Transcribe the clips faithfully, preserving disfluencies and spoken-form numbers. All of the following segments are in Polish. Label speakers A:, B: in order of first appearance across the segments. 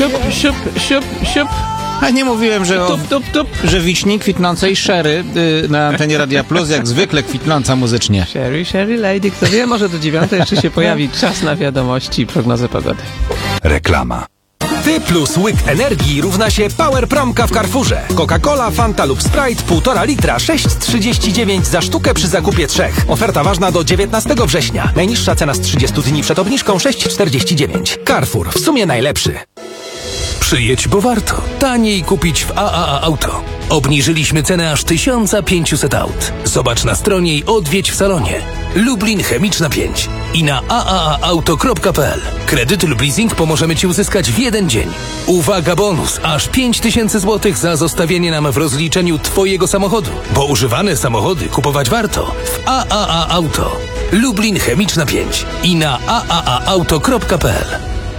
A: Siup, siup, siup, siup.
B: A nie mówiłem, że, o,
A: Tup, tup, tup.
B: że wiśni kwitnącej Sherry y, na antenie Radia Plus, jak zwykle kwitnąca muzycznie.
A: Sherry, Sherry Lady, kto wie, może do dziewiątej jeszcze się pojawi czas na wiadomości i prognozę pogody.
C: Reklama.
D: Ty plus łyk energii równa się Power Promka w Carrefourze. Coca-Cola, Fanta lub Sprite półtora litra sześć trzydzieści dziewięć za sztukę przy zakupie trzech. Oferta ważna do dziewiętnastego września. Najniższa cena z trzydziestu dni przed obniżką sześć czterdzieści dziewięć. Carrefour, w sumie najlepszy.
E: Przyjedź, bo warto. Taniej kupić w A A A Auto. Obniżyliśmy cenę aż tysiąc pięćset aut. Zobacz na stronie i odwiedź w salonie. Lublin Chemiczna pięć i na a a a auto kropka p l. Kredyt lub leasing pomożemy Ci uzyskać w jeden dzień. Uwaga, bonus! Aż pięć tysięcy złotych za zostawienie nam w rozliczeniu Twojego samochodu. Bo używane samochody kupować warto w A A A Auto. Lublin Chemiczna pięć i na a a a auto kropka p l.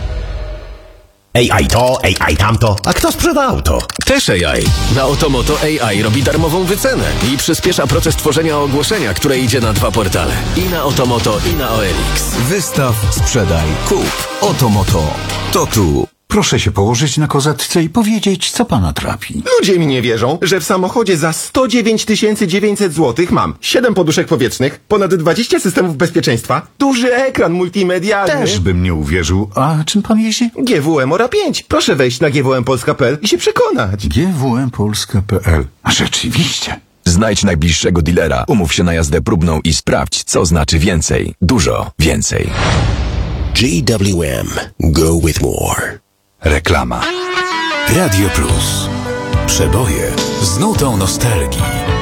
F: A I to, A I tamto. A kto sprzeda auto?
G: Też A I. Na Otomoto A I robi darmową wycenę i przyspiesza proces tworzenia ogłoszenia, które idzie na dwa portale. I na Otomoto, i na O L X.
C: Wystaw, sprzedaj, kup. Otomoto. To tu. Proszę się położyć na kozatce i powiedzieć, co pana trapi.
H: Ludzie mi nie wierzą, że w samochodzie za sto dziewięć tysięcy dziewięćset złotych mam siedem poduszek powietrznych, ponad dwadzieścia systemów bezpieczeństwa, duży ekran multimedialny.
C: Też bym nie uwierzył. A czym pan jeździ?
H: G W M Ora pięć. Proszę wejść na g w m polska kropka p l i się przekonać.
C: G W M polska kropka p l. A rzeczywiście.
I: Znajdź najbliższego dealera, umów się na jazdę próbną i sprawdź, co znaczy więcej. Dużo więcej.
F: G W M. Go with more.
C: Reklama.
J: Radio Plus. Przeboje z nutą nostalgii.